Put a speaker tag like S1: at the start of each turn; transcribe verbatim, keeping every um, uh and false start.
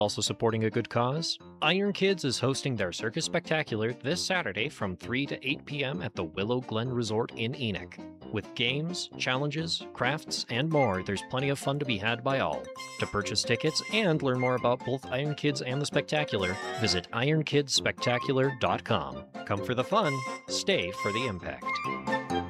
S1: Also supporting a good cause, Iron Kids is hosting their Circus Spectacular this Saturday from three to eight p m at the Willow Glen Resort in Enoch. With games, challenges, crafts, and more, there's plenty of fun to be had by all. To purchase tickets and learn more about both Iron Kids and the Spectacular, visit iron kids spectacular dot com. Come for the fun, stay for the impact.